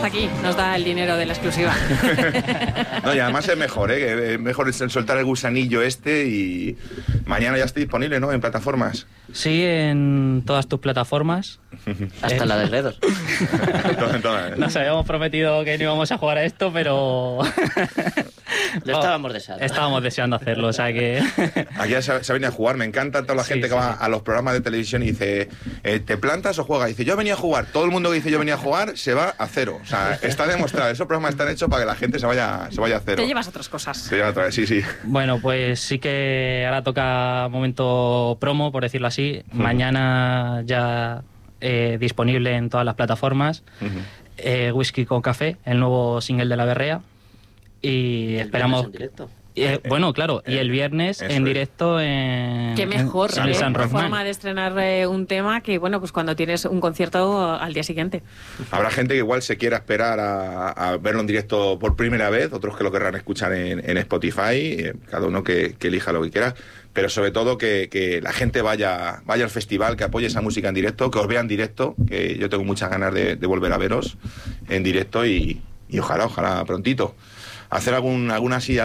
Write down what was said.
hasta aquí nos da el dinero de la exclusiva. No, y además es mejor, que es mejor soltar el gusanillo y mañana ya está disponible, ¿no? En plataformas. Sí, en todas tus plataformas. Hasta la de Gredos. Nos habíamos prometido que no íbamos a jugar a esto, pero... Lo estábamos deseando. Estábamos deseando hacerlo, o sea que... Aquí ya se viene a jugar, me encanta toda la gente que va a los programas de televisión y dice, ¿te plantas o juegas? Y dice, yo venía a jugar. Todo el mundo que dice yo venía a jugar se va a cero. O sea, está demostrado, esos programas están hechos para que la gente se vaya a cero. Te llevas otras cosas. Te llevas otra vez, sí. Bueno, pues sí que ahora toca momento promo, por decirlo así. Mañana ya disponible en todas las plataformas. Whisky con café, el nuevo single de La Berrea. Y esperamos... En directo. Bueno, claro, y el viernes en directo en... Qué mejor, en el San Román. forma de estrenar un tema que, bueno, pues cuando tienes un concierto al día siguiente. Habrá gente que igual se quiera esperar a verlo en directo por primera vez, otros que lo querrán escuchar en Spotify, cada uno que elija lo que quiera, pero sobre todo que la gente vaya al festival, que apoye esa música en directo, que os vea en directo, que yo tengo muchas ganas de volver a veros en directo y ojalá prontito. Hacer alguna así